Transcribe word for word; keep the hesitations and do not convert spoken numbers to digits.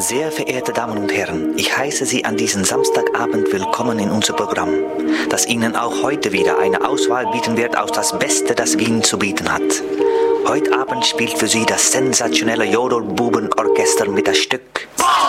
Sehr verehrte Damen und Herren, ich heiße Sie an diesem Samstagabend willkommen in unser Programm, das Ihnen auch heute wieder eine Auswahl bieten wird aus das Beste, das Wien zu bieten hat. Heute Abend spielt für Sie das sensationelle Jodelbubenorchester mit das Stück